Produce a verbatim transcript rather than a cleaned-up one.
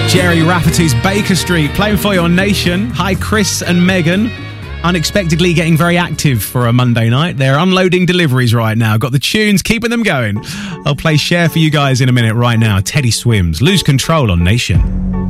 Jerry Rafferty's Baker Street playing for you on Nation. Hi, Chris and Megan. Unexpectedly getting very active for a Monday night. They're unloading deliveries right now. Got the tunes, keeping them going. I'll play Share for you guys in a minute right now. Teddy Swims, Lose Control on Nation.